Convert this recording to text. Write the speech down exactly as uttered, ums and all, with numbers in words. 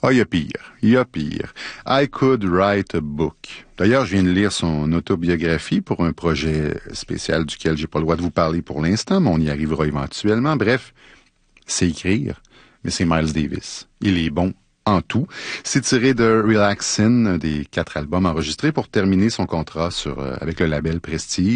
Ah, il y a pire. Il y a pire. I Could Write a Book. D'ailleurs, je viens de lire son autobiographie pour un projet spécial duquel j'ai pas le droit de vous parler pour l'instant, mais on y arrivera éventuellement. Bref, c'est écrire, mais c'est Miles Davis. Il est bon en tout. C'est tiré de Relaxin', des quatre albums enregistrés pour terminer son contrat sur, euh, avec le label Prestige.